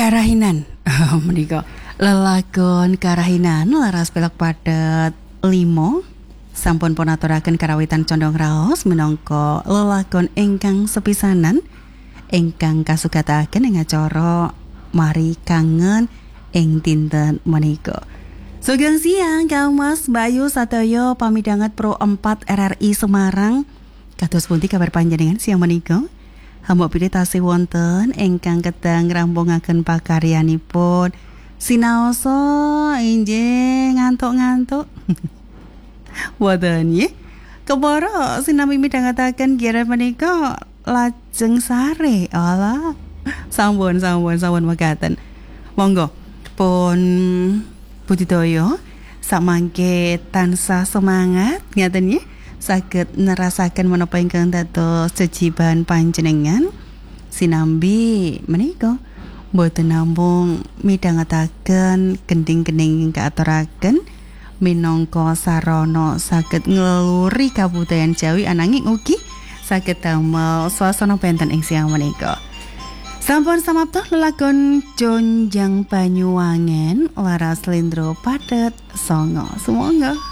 Karahinan menika lelagon Karahinan laras pelak padet 5 sampun pun aturaken karawitan condong raos minangka lelagon ingkang sepisanan ingkang kasugataken ing acara Mari Kangen ing dinten menika. Sugeng siang Kang Mas Bayu Satoyo pamidanget Pro 4 RRI Semarang. Kados pundi kabar panjenengan siang menika? Hamba pilih tasih wonten ingkang kedang ngrampungaken pakaryanipun sinaosa injih ngantuk-ngantuk. Wonten nggih. Kepara sinambi midhangetaken giran menika lajeng sare. Alah. Sampun mekaten. Monggo pun budidaya samangke tansah semangat ngaten nggih. Saged nerasaken menapa ingkang dados jejiban panjenengan sinambi menika boten namung midhangetaken gending-gending ingkang aturaken minangka sarana saged ngleluri kabudayan Jawi ananging ugi saged damel swasana benten ing siang menika. Sampun samapta lelagon Jonjang Banyuwangen laras Slendro padet 9 sumangga.